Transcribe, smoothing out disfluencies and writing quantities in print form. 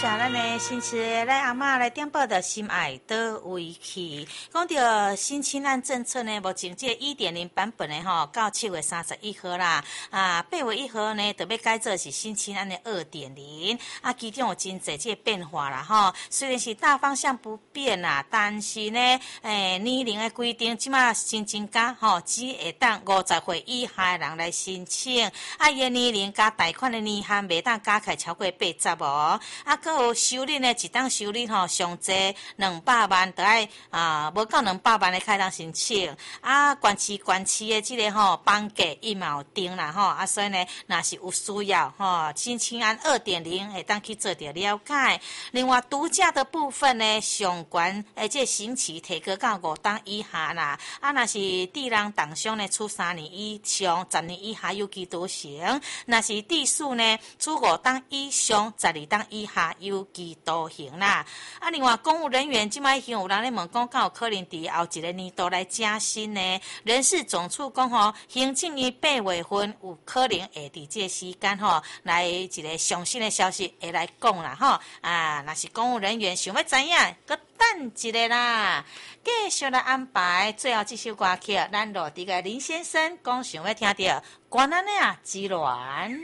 咱的星期来阿嬷来点报的心爱倒位去，讲到新青安政策呢，目前这 1.0 版本的吼，到7月31号啦，8月1号呢，就要改做是新青安的 2.0，其中有真侪这变化啦吼。虽然是大方向不变啦，但是呢，年龄的规定即马新增加吼，只会当50岁以下的人来申请，伊的年龄加贷款的年限袂当加起来超过80哦，搁有收入呢，一档收入吼上济200万，就爱无到200万的开当申请。县市的这个吼房价伊嘛有定啦吼，所以呢，若是有需要吼，新青安 2.0 会当去做着了解。另外，独家的部分呢，上悬这刑期提高到5档以下啦。若是致人重伤呢，处3年以上10年以下有期徒刑；若是致死呢，处5档以上12档以下有期徒刑啦。另外公务人员即摆已经有人咧问讲，敢有可能伫后一个年度来加薪呢？人事总处讲吼，行政于8月份有可能会伫这时间吼来一个详细的消息会来讲啦吼。若是公务人员想要知影，搁等一下啦。继续来安排最后这首歌曲，咱落地个林先生讲想要听到《关安的之恋》。